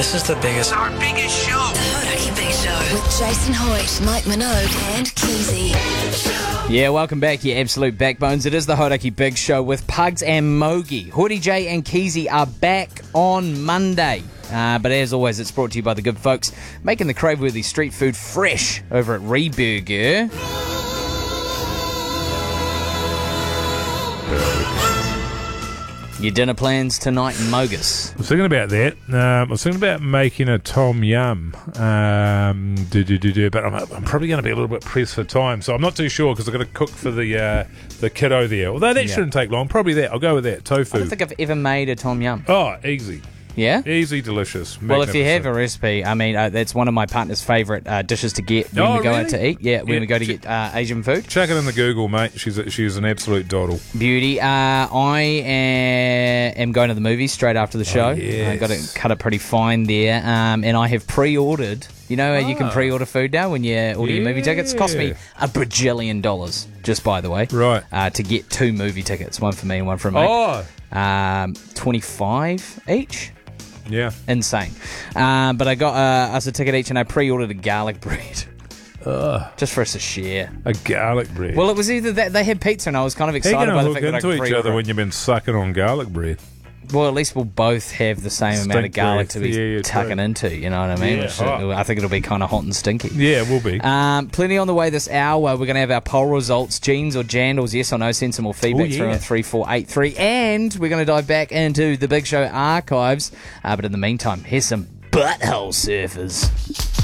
This is the biggest. Our biggest show. The Hodaki Big Show with Jason Hoyt, Mike Minogue and Keezy. Yeah, welcome back, you absolute backbones. It is the Hodaki Big Show with Pugs and Mogi. Hoodie J and Keezy are back on Monday. But as always, it's brought to you by the good folks making the crave-worthy street food fresh over at Reburger. Your dinner plans tonight in Mogus? I was thinking about that. I was thinking about making a tom yum. But I'm probably going to be a little bit pressed for time, so I'm not too sure because I've got to cook for the kiddo there. Although that shouldn't take long. Probably that. I'll go with that. Tofu. I don't think I've ever made a tom yum. Oh, easy. Yeah? Easy, delicious. Well, if you have a recipe, I mean, that's one of my partner's favourite dishes to get when we go out to eat. Yeah, when we go to get Asian food. Chuck it in the Google, mate. She's an absolute doddle. Beauty. I am going to the movies straight after the show. Yes. I got to cut it pretty fine there. And I have pre-ordered. You know, you can pre-order food now when you order your movie tickets. It cost me $1 bajillion, just by the way. Right. To get 2 movie tickets, one for me and one for a mate. Oh. 25 each. Yeah. Insane. But I got us a ticket each and I pre-ordered a garlic bread. Just for us to share. A garlic bread. Well, it was either that they had pizza and I was kind of excited by the fact that I could look into each pre-order other it. when you've been sucking on garlic bread. Well, at least we'll both have the same amount of garlic to be tucking into, you know what I mean? Yeah, I think it'll be kind of hot and stinky. Yeah, it will be. Plenty on the way this hour. We're going to have our poll results, jeans or jandals, yes or no, send some more feedback through on 3483. And we're going to dive back into the Big Show archives. But in the meantime, here's some butthole surfers.